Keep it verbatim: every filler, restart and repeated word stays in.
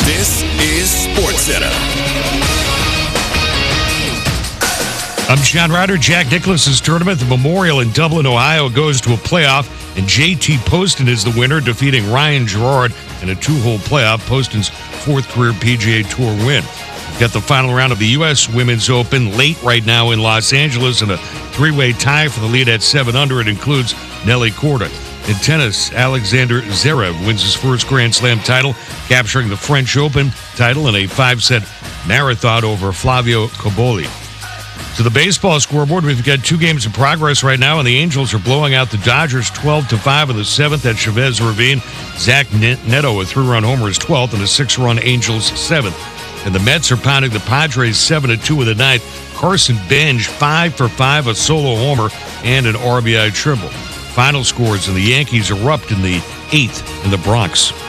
This is SportsCenter. I'm John Ryder. Jack Nicklaus's tournament, the Memorial in Dublin, Ohio, goes to a playoff, and J T Poston is the winner, defeating Ryan Gerard in a two-hole playoff, Poston's fourth career P G A Tour win. We've got the final round of the U S Women's Open late right now in Los Angeles, and a three-way tie for the lead at seven under. It includes Nelly Korda. In tennis, Alexander Zverev wins his first Grand Slam title, capturing the French Open title in a five-set marathon over Flavio Cobolli. To the baseball scoreboard, we've got two games in progress right now, and the Angels are blowing out the Dodgers twelve to five in the seventh at Chavez Ravine. Zach Neto, a three-run homer, is twelfth, and a six-run Angels seventh. And the Mets are pounding the Padres seven to two in the ninth. Carson Bench, five for five, a solo homer, and an R B I triple. Final scores, and the Yankees erupt in the eighth in the Bronx.